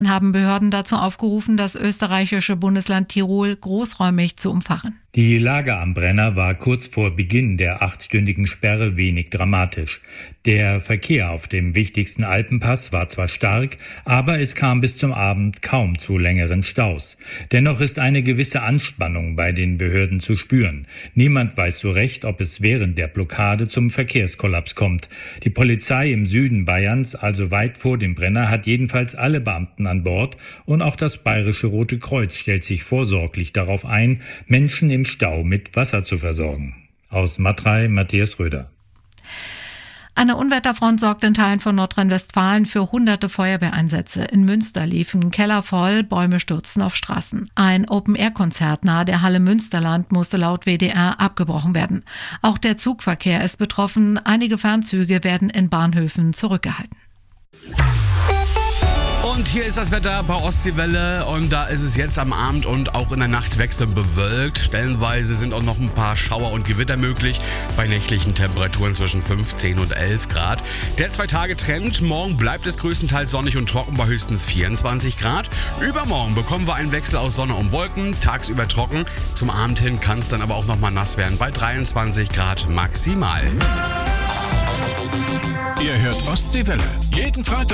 haben Behörden dazu aufgerufen, das österreichische Bundesland Tirol großräumig zu umfahren. Die Lage am Brenner war kurz vor Beginn der 8-stündigen Sperre wenig dramatisch. Der Verkehr auf dem wichtigsten Alpenpass war zwar stark, aber es kam bis zum Abend kaum zu längeren Staus. Dennoch ist eine gewisse Anspannung bei den Behörden zu spüren. Niemand weiß so recht, ob es während der Blockade zum Verkehrskollaps kommt. Die Polizei im Süden Bayerns, also weit vor dem Brenner, hat jedenfalls alle Beamten an Bord und auch das Bayerische Rote Kreuz stellt sich vorsorglich darauf ein, Menschen im Stau mit Wasser zu versorgen. Aus Matrei, Matthias Röder. Eine Unwetterfront sorgt in Teilen von Nordrhein-Westfalen für hunderte Feuerwehreinsätze. In Münster liefen Keller voll, Bäume stürzten auf Straßen. Ein Open-Air-Konzert nahe der Halle Münsterland musste laut WDR abgebrochen werden. Auch der Zugverkehr ist betroffen. Einige Fernzüge werden in Bahnhöfen zurückgehalten. Und hier ist das Wetter bei Ostseewelle und da ist es jetzt am Abend und auch in der Nacht wechselnd bewölkt. Stellenweise sind auch noch ein paar Schauer und Gewitter möglich bei nächtlichen Temperaturen zwischen 15 und 11 Grad. Der 2-Tage-Trend, morgen bleibt es größtenteils sonnig und trocken bei höchstens 24 Grad. Übermorgen bekommen wir einen Wechsel aus Sonne und Wolken, tagsüber trocken. Zum Abend hin kann es dann aber auch nochmal nass werden bei 23 Grad maximal. Ihr hört Ostseewelle. Jeden Freitag